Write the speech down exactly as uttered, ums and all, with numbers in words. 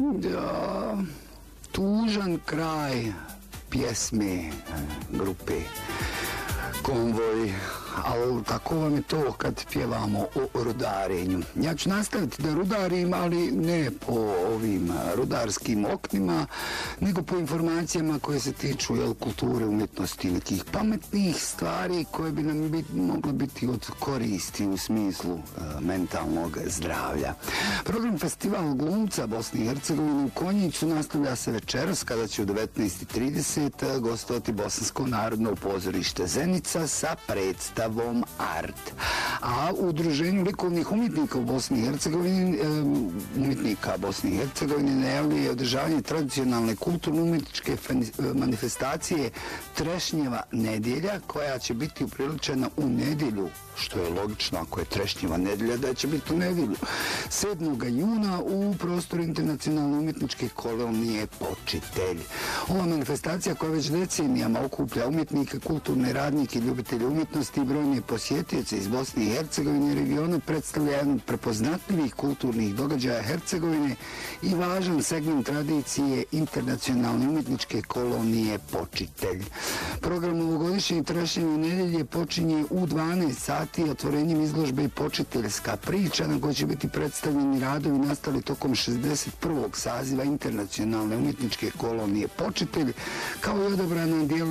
da, tužan kraj pjesme grupe Konvoj, ali tako vam je to kad pjevamo o rudarenju. Ja ću nastaviti da rudarim, ali ne po ovim rudarskim oknima, nego po informacijama koje se tiču jel, kulture, umjetnosti, nekih pametnih stvari koje bi nam bit, mogle biti od koristi u smislu uh, mentalnog zdravlja. Program Festival glumca Bosne i Hercegovine u Konjicu nastavlja se večeras kada će u devetnaest i trideset gostovati Bosansko narodno pozorište Zenica sa predstavom Art. A u Udruženju likovnih umjetnika u Bosni i Hercegovini, um, umjetnika Bosne i Hercegovine najavljuje održavanje tradicionalne kulturno-umjetničke manifestacije Trešnjeva nedjelja, koja će biti upriličena u nedjelju, što je logično ako je Trešnjeva nedjelja da će biti u nedjelju, sedmog juna u prostoru Internacionalne umjetničke kolonije Počitelj. Ova manifestacija koja već decenijama okuplja umjetnike, kulturne radnike, ljubitelje umjetnosti i brojne posjetioce iz Bosne i Hercegovine i regiona predstavlja jedan od prepoznatljivih kulturnih događaja Hercegovine i važan segment tradicije Internacionalne umjetničke kolonije Počitelj. Program ovogodišnje Trešnjeve nedjelje počinje u dvanaest sati otvorenjem izložbe Počiteljska priča, na kojoj će biti predstavljeni radovi nastali tokom šezdeset prvog saziva Internacionalne umjetničke kolonije Počitelj, kao i odabrana djela